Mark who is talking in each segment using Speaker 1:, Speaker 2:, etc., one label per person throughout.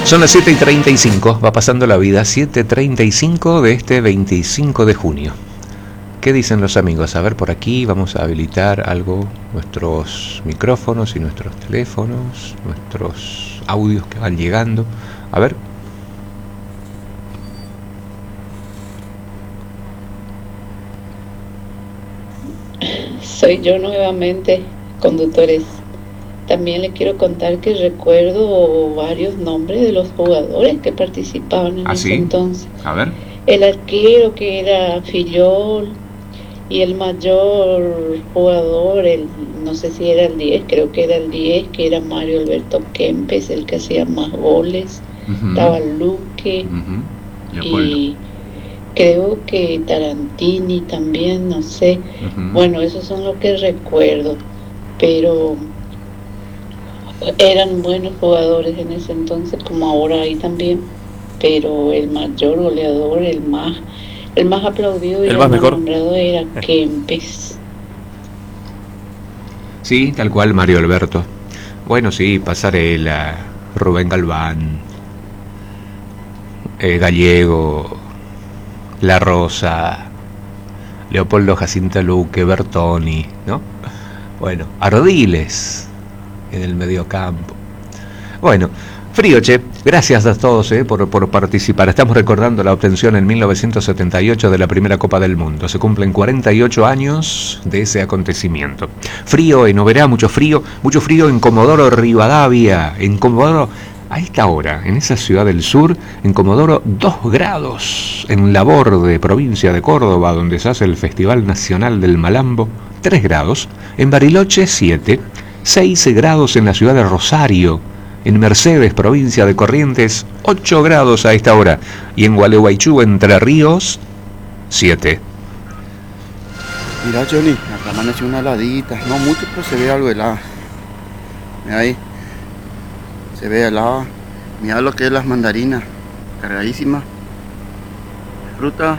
Speaker 1: Son las 7:35, va pasando la vida, 7:35 de este 25 de junio. ¿Qué dicen los amigos? A ver, por aquí vamos a habilitar algo, nuestros micrófonos y nuestros teléfonos, nuestros audios que van llegando. A ver.
Speaker 2: Soy yo nuevamente, conductores. También le quiero contar que recuerdo varios nombres de los jugadores que participaban en ese entonces.
Speaker 1: A ver.
Speaker 2: El arquero, que era Fillol, y el mayor jugador, no sé si era el 10, creo que era el 10, que era Mario Alberto Kempes, el que hacía más goles. Estaba Luque, y creo que Tarantini también, no sé. Bueno, esos son los que recuerdo, pero eran buenos jugadores en ese entonces, como ahora hay también, pero el mayor goleador, el más aplaudido y el más nombrado era Kempes.
Speaker 1: Sí, tal cual, Mario Alberto. Bueno, sí, Pasarela, Rubén Galván, Gallego, La Rosa, Leopoldo Jacinto Luque, Bertoni, ¿no? Bueno, Ardiles en el mediocampo. Bueno, frío, che. Gracias a todos por participar. Estamos recordando la obtención en 1978 de la primera Copa del Mundo. Se cumplen 48 años de ese acontecimiento. Frío en Oberá, mucho frío en Comodoro Rivadavia. En Comodoro, a esta hora, en esa ciudad del sur, en Comodoro, 2 grados. En Laborde, provincia de Córdoba, donde se hace el Festival Nacional del Malambo, 3 grados. En Bariloche, 7. 6 grados en la ciudad de Rosario. En Mercedes, provincia de Corrientes, 8 grados a esta hora. Y en Gualeguaychú, Entre Ríos, 7.
Speaker 3: Mira, Johnny, acá amaneció una heladita. No mucho, pero se ve algo helado. Mira ahí. Se ve helado. Mira lo que es las mandarinas. Cargadísimas. Fruta.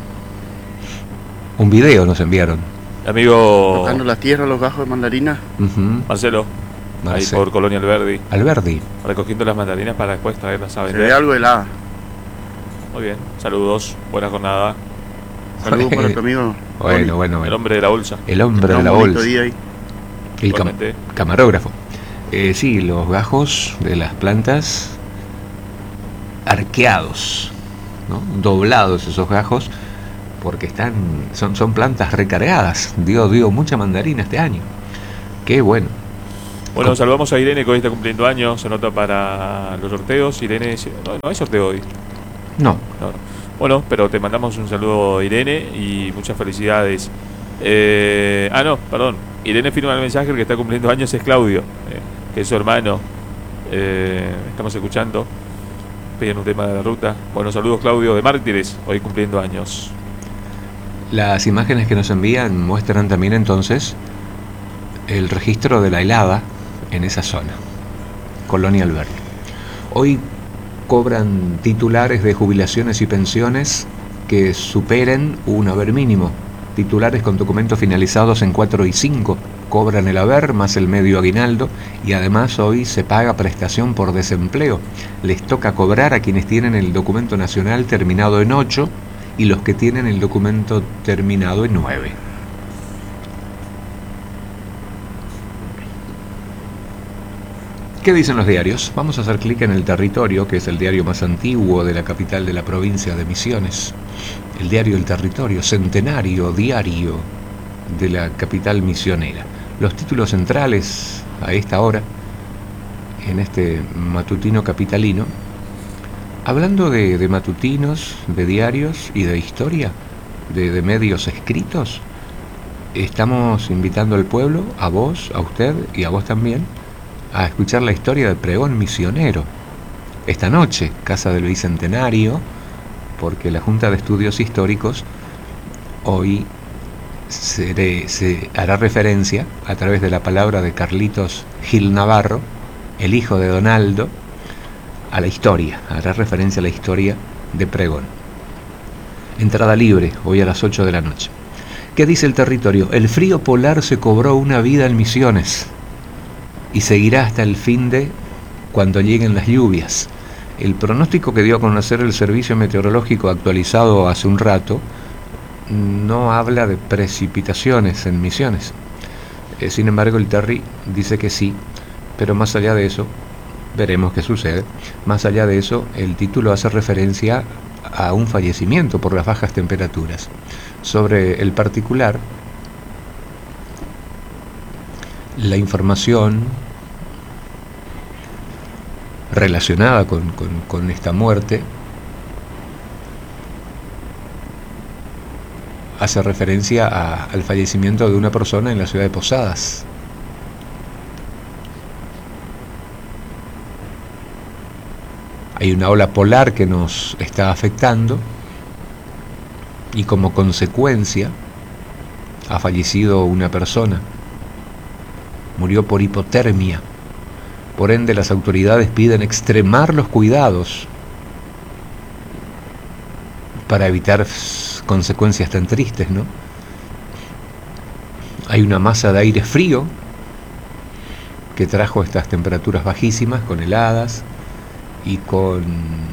Speaker 1: Un video nos enviaron.
Speaker 4: Amigo.
Speaker 3: Tocando la tierra, los gajos de mandarinas.
Speaker 4: Marcelo. Ahí por Colonia
Speaker 1: Alberdi.
Speaker 4: Recogiendo las mandarinas para después traerlas a vender.
Speaker 3: Se ve algo helada.
Speaker 4: Muy bien, saludos, buena jornada.
Speaker 3: Saludos para tu amigo.
Speaker 1: Bueno.
Speaker 4: El hombre de la bolsa.
Speaker 1: El hombre de la bolsa.
Speaker 3: Día ahí.
Speaker 1: El camarógrafo. Sí, los gajos de las plantas arqueados, ¿no? Doblados esos gajos, porque son plantas recargadas. Dio mucha mandarina este año. Qué bueno.
Speaker 4: Bueno, saludamos a Irene, que hoy está cumpliendo años. Se nota para los sorteos. Irene, no hay sorteo hoy.
Speaker 1: No.
Speaker 4: Bueno, pero te mandamos un saludo, Irene, y muchas felicidades. Perdón. Irene firma el mensaje. El que está cumpliendo años es Claudio, que es su hermano. Estamos escuchando. Piden un tema de la ruta. Bueno, saludos, Claudio, de Mártires, hoy cumpliendo años.
Speaker 1: Las imágenes que nos envían muestran también entonces el registro de la helada en esa zona, Colonia Alberdi. Hoy cobran titulares de jubilaciones y pensiones que superen un haber mínimo. Titulares con documentos finalizados en 4 y 5 cobran el haber más el medio aguinaldo, y además hoy se paga prestación por desempleo. Les toca cobrar a quienes tienen el documento nacional terminado en 8 y los que tienen el documento terminado en 9. ¿Qué dicen los diarios? Vamos a hacer clic en El Territorio, que es el diario más antiguo de la capital de la provincia de Misiones. El diario El Territorio, centenario diario de la capital misionera. Los títulos centrales a esta hora, en este matutino capitalino, hablando de matutinos, de diarios y de historia, de medios escritos, estamos invitando al pueblo, a vos, a usted y a vos también, a escuchar la historia del pregón misionero. Esta noche, Casa del Bicentenario, porque la Junta de Estudios Históricos hoy se hará referencia, a través de la palabra de Carlitos Gil Navarro, el hijo de Donaldo, a la historia, hará referencia a la historia de pregón. Entrada libre, hoy a las 8 de la noche. ¿Qué dice El Territorio? El frío polar se cobró una vida en Misiones y seguirá hasta el fin de cuando lleguen las lluvias. El pronóstico que dio a conocer el Servicio Meteorológico actualizado hace un rato no habla de precipitaciones en Misiones. Sin embargo, el Terry dice que sí, pero más allá de eso, veremos qué sucede. Más allá de eso, el título hace referencia a un fallecimiento por las bajas temperaturas. Sobre el particular, la información relacionada con esta muerte hace referencia al fallecimiento de una persona en la ciudad de Posadas. Hay una ola polar que nos está afectando y como consecuencia ha fallecido una persona. Murió por hipotermia. Por ende, las autoridades piden extremar los cuidados para evitar consecuencias tan tristes, ¿no? Hay una masa de aire frío que trajo estas temperaturas bajísimas con heladas y con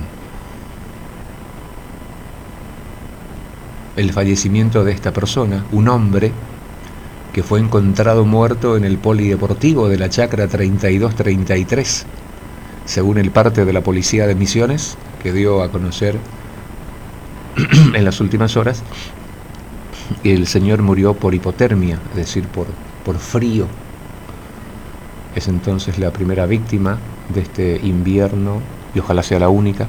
Speaker 1: el fallecimiento de esta persona, un hombre que fue encontrado muerto en el polideportivo de la Chacra 3233, según el parte de la policía de Misiones, que dio a conocer en las últimas horas. El señor murió por hipotermia, es decir, por frío. Es entonces la primera víctima de este invierno, y ojalá sea la única,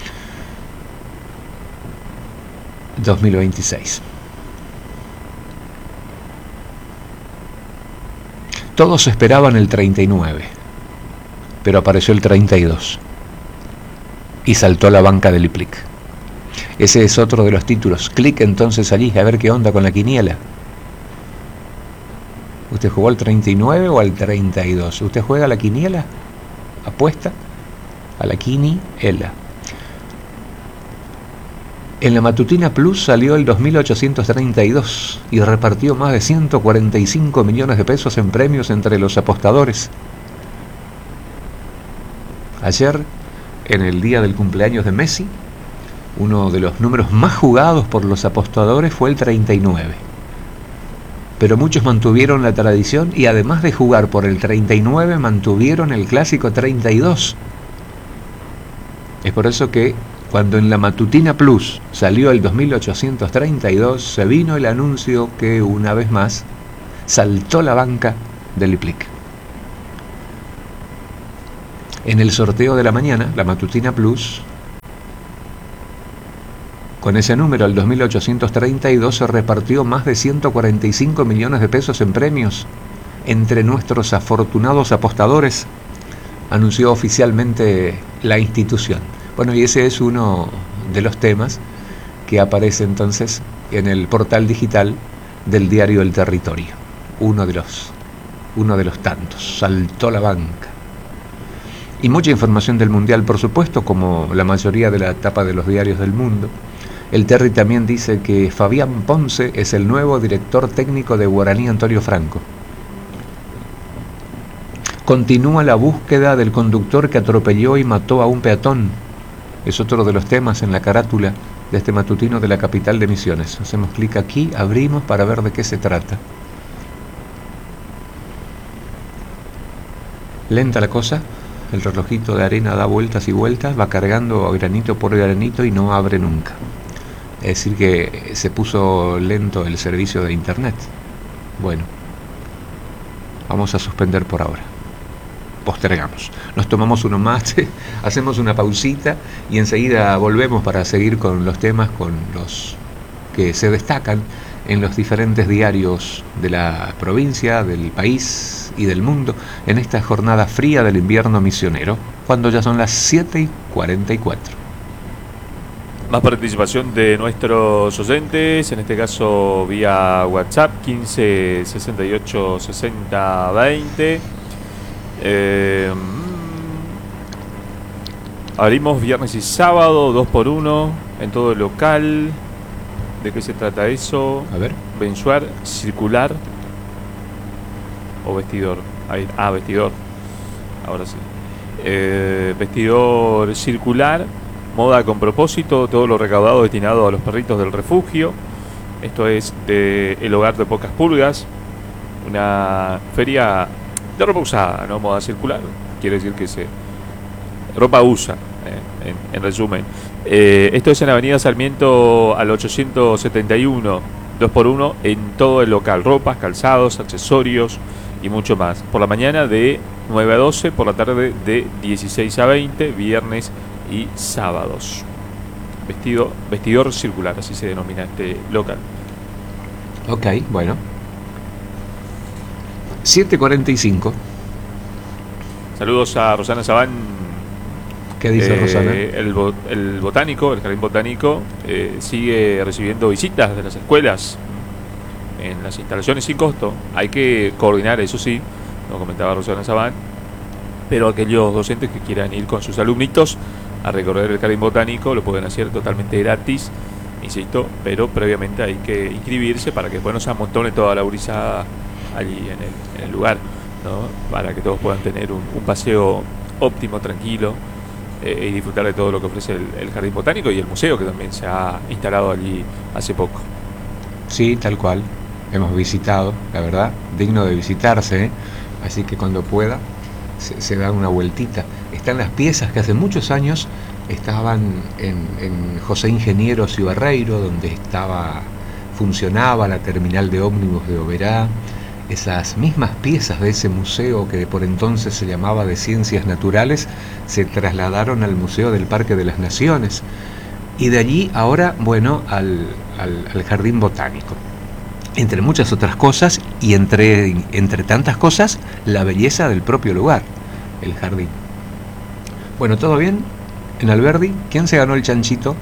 Speaker 1: 2026. Todos esperaban el 39, pero apareció el 32 y saltó a la banca del IPLIC. Ese es otro de los títulos. Clic entonces allí a ver qué onda con la quiniela. ¿Usted jugó al 39 o al 32? ¿Usted juega a la quiniela? ¿Apuesta? A la quiniela. En la Matutina Plus salió el 2832 y repartió más de 145 millones de pesos en premios entre los apostadores. Ayer, en el día del cumpleaños de Messi, uno de los números más jugados por los apostadores fue el 39. Pero muchos mantuvieron la tradición y además de jugar por el 39, mantuvieron el clásico 32. Es por eso que cuando en la Matutina Plus salió el 2832, se vino el anuncio que una vez más saltó la banca del IPLIC. En el sorteo de la mañana, la Matutina Plus, con ese número, el 2832, se repartió más de 145 millones de pesos en premios entre nuestros afortunados apostadores, anunció oficialmente la institución. Bueno, y ese es uno de los temas que aparece entonces en el portal digital del diario El Territorio. Uno de los tantos. Saltó la banca. Y mucha información del Mundial, por supuesto, como la mayoría de la tapa de los diarios del mundo. El Terry también dice que Fabián Ponce es el nuevo director técnico de Guaraní Antonio Franco. Continúa la búsqueda del conductor que atropelló y mató a un peatón. Es otro de los temas en la carátula de este matutino de la capital de Misiones. Hacemos clic aquí, abrimos para ver de qué se trata. Lenta la cosa, el relojito de arena da vueltas y vueltas, va cargando granito por granito y no abre nunca. Es decir que se puso lento el servicio de internet. Bueno, vamos a suspender por ahora. Postergamos. Nos tomamos uno más, hacemos una pausita y enseguida volvemos para seguir con los temas, con los que se destacan en los diferentes diarios de la provincia, del país y del mundo en esta jornada fría del invierno misionero, cuando ya son las 7:44.
Speaker 4: Más participación de nuestros oyentes, en este caso vía WhatsApp 15 68 60 20. Abrimos viernes y sábado 2x1 en todo el local. ¿De qué se trata eso?
Speaker 1: A ver.
Speaker 4: Bensuar, circular o vestidor. Ahí, vestidor. Ahora sí. Vestidor circular, moda con propósito, todo lo recaudado destinado a los perritos del refugio. Esto es de El Hogar de Pocas Pulgas, una feria de ropa usada, ¿no? Moda circular, quiere decir que se ropa usa, en resumen. Esto es en Avenida Sarmiento al 871, 2x1 en todo el local, ropas, calzados, accesorios y mucho más. Por la mañana de 9 a 12, por la tarde de 16 a 20, viernes y sábados. Vestidor circular, así se denomina este local.
Speaker 1: Ok, bueno. 7:45.
Speaker 4: Saludos a Rosana Sabán.
Speaker 1: ¿Qué dice Rosana?
Speaker 4: El botánico, el jardín botánico, sigue recibiendo visitas de las escuelas en las instalaciones sin costo. Hay que coordinar, eso sí, lo comentaba Rosana Sabán, pero aquellos docentes que quieran ir con sus alumnitos a recorrer el jardín botánico lo pueden hacer totalmente gratis, insisto, pero previamente hay que inscribirse para que después no se amontone toda la gurizada allí en el lugar, ¿no? Para que todos puedan tener un paseo óptimo, tranquilo, y disfrutar de todo lo que ofrece el jardín botánico y el museo, que también se ha instalado allí hace poco.
Speaker 1: Sí, tal cual. Hemos visitado, la verdad, digno de visitarse, ¿eh? Así que cuando pueda se da una vueltita. Están las piezas que hace muchos años estaban en José Ingenieros y Barreiro, donde funcionaba la terminal de ómnibus de Oberá. Esas mismas piezas de ese museo, que por entonces se llamaba de Ciencias Naturales, se trasladaron al Museo del Parque de las Naciones, y de allí ahora, bueno, al Jardín Botánico. Entre muchas otras cosas, y entre tantas cosas, la belleza del propio lugar, el jardín. Bueno, ¿todo bien? En Alberdi, ¿quién se ganó el chanchito?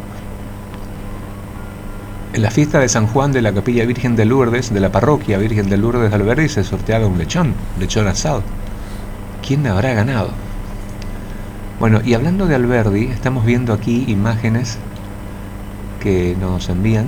Speaker 1: En la fiesta de San Juan de la Capilla Virgen de Lourdes, de la parroquia Virgen de Lourdes de Alberdi, se sorteaba un lechón asado. ¿Quién habrá ganado? Bueno, y hablando de Alberdi, estamos viendo aquí imágenes que nos envían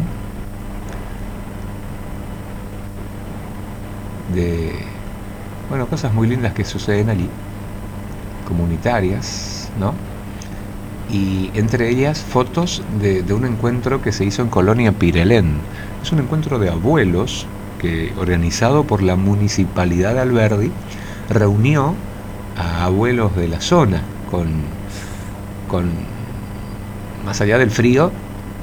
Speaker 1: de, bueno, cosas muy lindas que suceden allí, comunitarias, ¿no? Y entre ellas fotos de un encuentro que se hizo en Colonia Pirelén. Es un encuentro de abuelos que, organizado por la Municipalidad de Alberdi, reunió a abuelos de la zona con más allá del frío,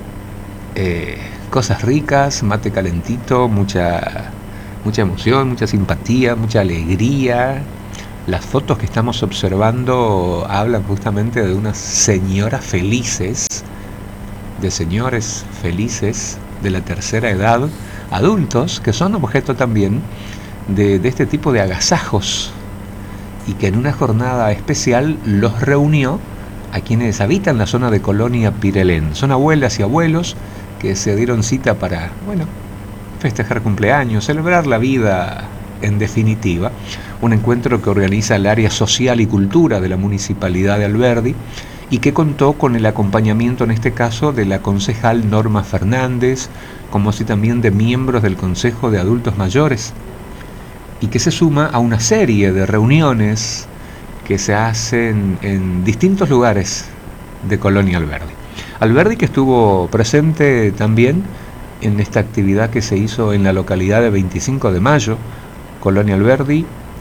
Speaker 1: cosas ricas, mate calentito, mucha emoción, mucha simpatía, mucha alegría. Las fotos que estamos observando hablan justamente de unas señoras felices, de señores felices de la tercera edad, adultos que son objeto también de este tipo de agasajos, y que en una jornada especial los reunió a quienes habitan la zona de Colonia Pirelén. Son abuelas y abuelos que se dieron cita para, bueno, festejar cumpleaños, celebrar la vida en definitiva. Un encuentro que organiza el área social y cultura de la Municipalidad de Alberdi, y que contó con el acompañamiento, en este caso, de la concejal Norma Fernández, como así también de miembros del Consejo de Adultos Mayores, y que se suma a una serie de reuniones que se hacen en distintos lugares de Colonia Alberdi. Alberdi, que estuvo presente también en esta actividad que se hizo en la localidad de 25 de Mayo, Colonia Alberdi,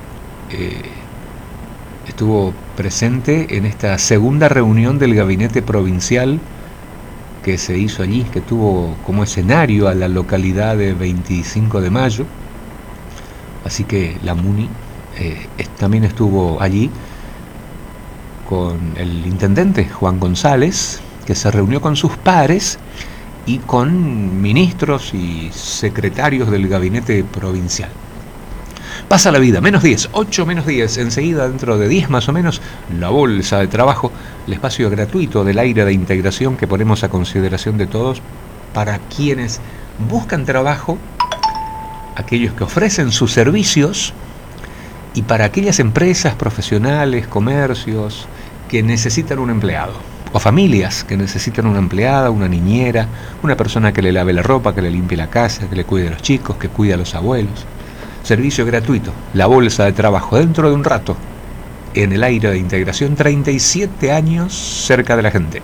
Speaker 1: estuvo presente en esta segunda reunión del gabinete provincial que se hizo allí, que tuvo como escenario a la localidad de 25 de Mayo. Así que la Muni también estuvo allí con el intendente Juan González, que se reunió con sus pares y con ministros y secretarios del gabinete provincial. Pasa la vida, -10, 8 -10, enseguida, dentro de 10 más o menos, la bolsa de trabajo, el espacio gratuito del aire de integración que ponemos a consideración de todos para quienes buscan trabajo, aquellos que ofrecen sus servicios, y para aquellas empresas, profesionales, comercios que necesitan un empleado, o familias que necesitan una empleada, una niñera, una persona que le lave la ropa, que le limpie la casa, que le cuide a los chicos, que cuide a los abuelos. Servicio gratuito, la bolsa de trabajo, dentro de un rato, en el aire de Integración, 37 años cerca de la gente.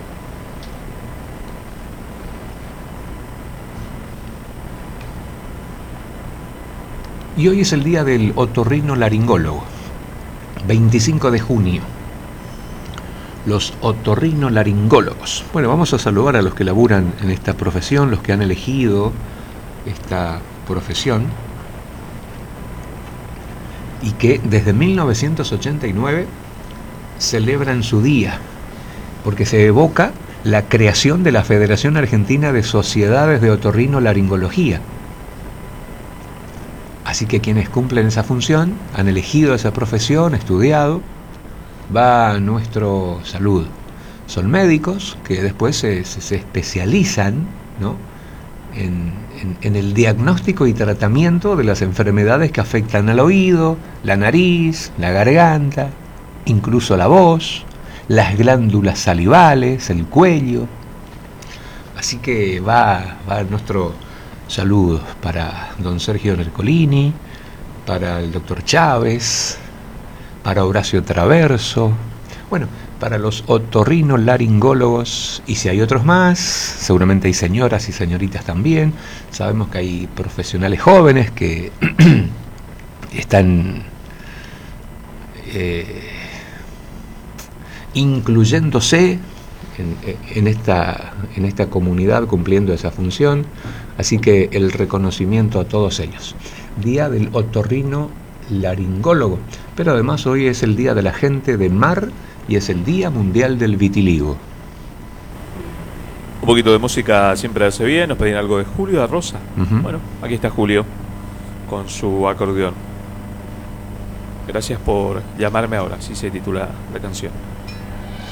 Speaker 1: Y hoy es el día del otorrinolaringólogo, 25 de junio. Los otorrinolaringólogos. Bueno, vamos a saludar a los que laburan en esta profesión, los que han elegido esta profesión y que desde 1989 celebran su día, porque se evoca la creación de la Federación Argentina de Sociedades de Otorrinolaringología. Así que quienes cumplen esa función han elegido esa profesión, estudiado, va nuestro saludo. Son médicos que después se especializan, ¿no?, en el diagnóstico y tratamiento de las enfermedades que afectan al oído, la nariz, la garganta, incluso la voz, las glándulas salivales, el cuello. Así que va nuestro saludo para don Sergio Nercolini, para el doctor Chávez, para Horacio Traverso, bueno, para los otorrinolaringólogos, y si hay otros más, seguramente hay señoras y señoritas también. Sabemos que hay profesionales jóvenes que están incluyéndose en esta comunidad, cumpliendo esa función. Así que el reconocimiento a todos ellos. Día del otorrinolaringólogo, pero además hoy es el Día de la Gente de Mar y es el Día Mundial del Vitiligo.
Speaker 4: Un poquito de música siempre hace bien. Nos pedían algo de Julio da Rosa. Bueno, aquí está Julio con su acordeón. Gracias por llamarme ahora, así se titula la canción.